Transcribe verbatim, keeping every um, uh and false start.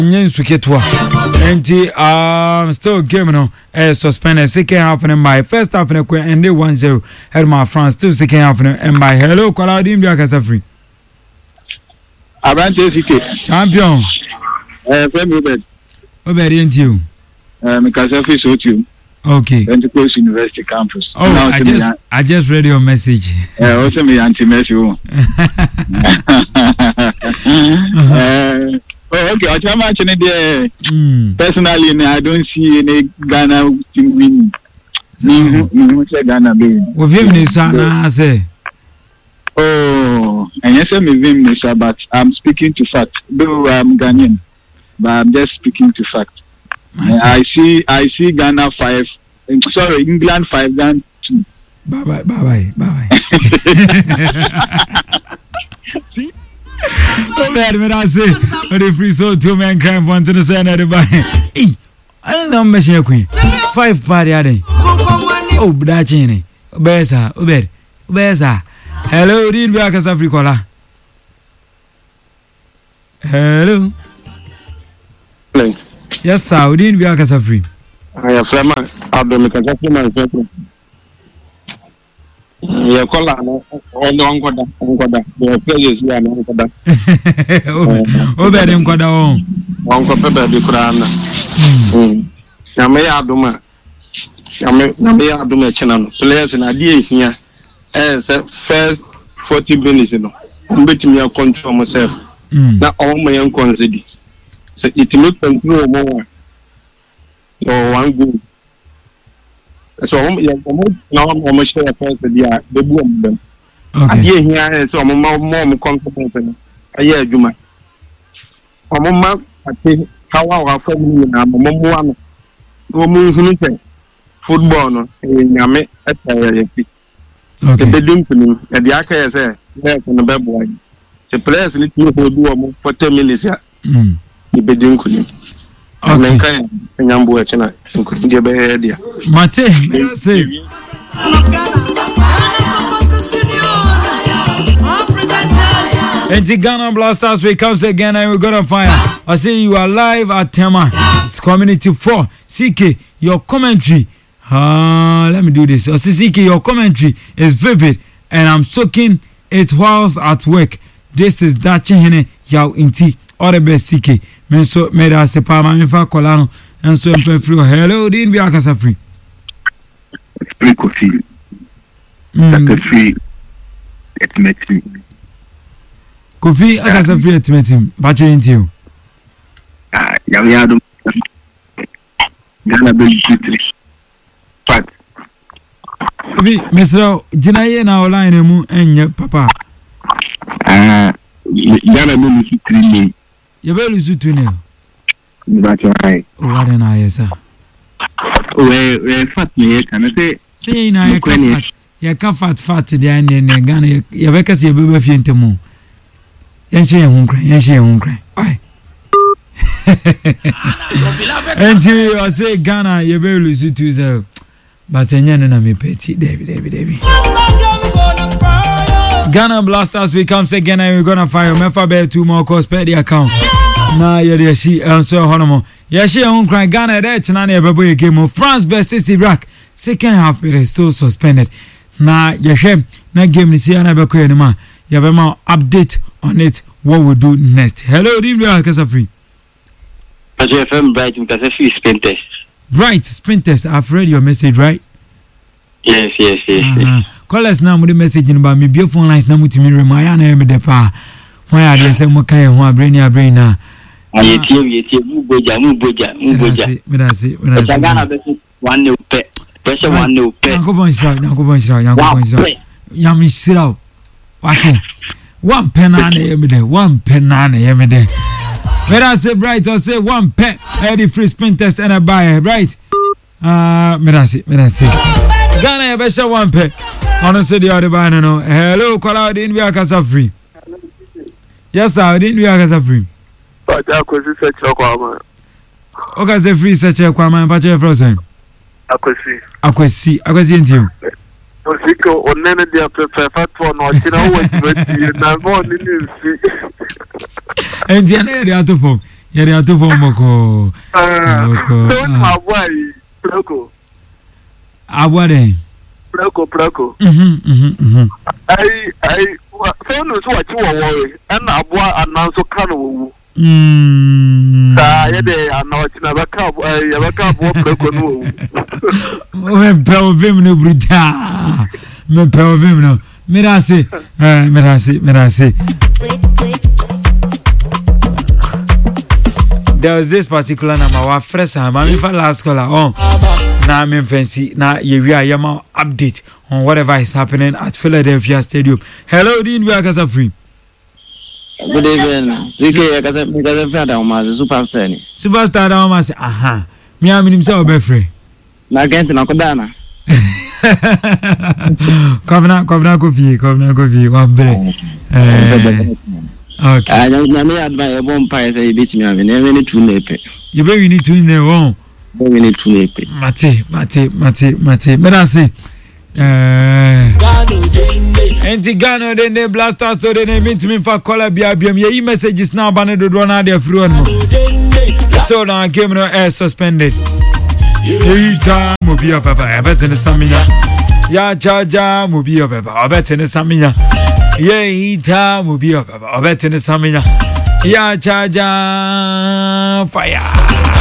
nyen suketwa enti um still game no eh suspended second half and by first half and and one zero Herman France still second half and by hello Claudio Biakasa free Abante City champion eh Femi Obed Obed you eh Mikasa free so too okay Pentecost University campus oh now, I just me, I just read your message eh also me anti Messi oh eh oh, okay, I'm actually there. Mm. Personally, I don't see any Ghana team win. No, say Ghana win. We vim ni sana say. Oh, and yes, I'm vim ni sana, but I'm speaking to fact. Though I'm Ghanaian, but I'm just speaking to fact. I see, I see Ghana five. Sorry, England five, Ghana two. Bye bye, bye bye, bye bye. Oh man, when I say, the free so two men crime want to say another by. Hey, I don't know, Monsieur Queen. Five party are they? Oh, Bdachini, Besa, Ubed, Besa. Hello, did Biakas Africola? Hello. Yes, sir, we didn't Biakas Afri. I have Flema, Abdul ya kola no ono nkoda nkoda the players ya no nkoda o be de nkoda o onko pepe bi kura na mm na me ya aduma na me na me ya aduma chena no players na die ehia eh say first forty minutes no mbetimi ya control myself na o mo yan consider so it me control mo o one goal. So um ya um na um share first dia de bu am dem ade here so um ma mo confident na aye adwuma um ma ate kawa wa fa mu na mo mo ano no mu hunu te football no e nyame eta ya fi okay de dim kunu e dia aka ya say na ko no be boy the players ni ti ho du um forty minutes ya mm e be dim kunu okay kan nyambo ya chena nkuru dia be dia mate say and the Ghana Blasters we comes again and we're gonna fire. I say you are live at Tema. It's community four. C K, your commentary. Uh, let me do this. I say C K, your commentary is vivid and I'm soaking it whilst at work. This is Dachi Hene Yao Inti. All the best C K. Men so made us a palma mifa colano and so I'm free. Hello, didn't be a casa free. It's pretty coffee. That's free. It's me. Kofi akasa free etimetim bacho ntio ah ya ya do Ghana be three but vi mesro jinaye na online mu enye papa ah Ghana be three ni ye be lusu tune ni bacho ai o wade na yesa we we fat me kana say say na ye fat ye ka fat fat dia ne ne Ghana ye be kase ye be fie ntemu Yanshi Hunkran, Yanshi Hunkran. Aye. And you I say Ghana, you better lose two zero. But I know me petty, David, David, David. Ghana Blasters, we come again and we're gonna fire. Mefa bear two more cost per the account. Nah, yeah, she answer Honomo. Yanshi Hunkran, Ghana, that's Nani, a baby game of France versus Iraq. Second half, it is still suspended. Nah, Yashem, na game is here, never quit anymore. Yabema update on it. What we do next? Hello, Dimble Kasafri. F M Bright Kasafri spin test. Bright spin test. I've read your message, right? Yes, yes, yes. Uh-huh. yes. Call us now with the message about me. Beautiful lines now with me. Remaya na me depa. Why are they saying Mokaya? Who brain ya brain na? Aye, tiye, tiye. Mu boja, mu boja, mu boja. Me da si, me da si. Ghana versus one new pet. Versus one new pet. Yanko bon shira, yanko bon shira, yanko bon shira. Yami shira. What? One pen on the everyday, one pen on the everyday. When I say bright, I say one pen, Eddie free spin test and a buy, right? Uh, me that's it, me that's it. Ghana, best one pen. Honestly, the other buy, no. Hello, call out in we are casa free. Yes, sir, didn't we are casa free? But I could see such a woman. Okay, say free such a woman, but you're frozen. I could see. I could see, I could see into you. Osiko onene dia prefer for no china we na mo ni ni si and the other to form Yere atu for moko. Moko. Proko. Abwade. Proko, proko. Mhm, mhm, mhm. I, I, so no, so what you worry, and Abwa announce a canoe. Mm. Ah, yeah, they are not in a cup, I have a cup of proko. Me pewo vim no bruta. Me pewo vim no. Mirasi, eh, mirasi, mirasi. There was this particular number one fresh time. I mean for last caller on. Now I'm in fancy. Now you we are yama update on whatever is happening at Philadelphia Stadium. Hello, Dean. We are Casa Free. Good evening. C K, Casa Free. Casa Free. That was superstar. Superstar. That was aha. Me am in himself be free. Na Kent na Kodana. Kovna, kovna kofi, kovna kofi. Wambre. Eh. Okay. I don't know. I advise a bomb pie say beat me. I mean, we need to lepe. You be we need to in the wrong. We need to lepe. Mate, mate, mate, mate. Me da say. Eh. Enti Gano den de blaster so den meet me for call bia bia me e messages now ban do do na dey free one mo. Still now game no air suspended. Hey time mo bia papa e bet ne saminya. Ya jaja mo bia papa e bet ne saminya. Ye time mo bia papa e bet ne saminya. Ya jaja fire.